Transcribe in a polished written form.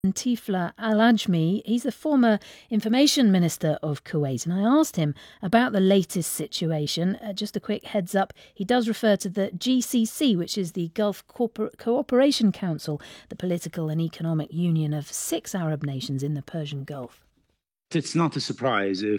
Tifla Al-Ajmi. He's the former information minister of Kuwait, and I asked him about the latest situation. Just a quick heads up, he does refer to the GCC, which is the Gulf Cooperation Council, the political and economic union of 6 Arab nations in the Persian Gulf. It's not a surprise